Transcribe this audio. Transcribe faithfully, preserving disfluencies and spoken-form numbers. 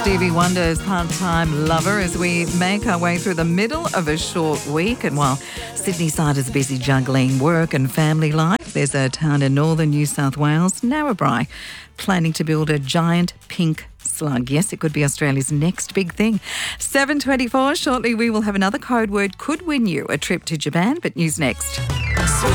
Stevie Wonder's Part-Time Lover as we make our way through the middle of a short week. And while Sydney side is busy juggling work and family life, there's a town in northern New South Wales, Narrabri, planning to build a giant pink slug. Yes, it could be Australia's next big thing. seven twenty-four, shortly we will have another code word could win you a trip to Japan, but news next.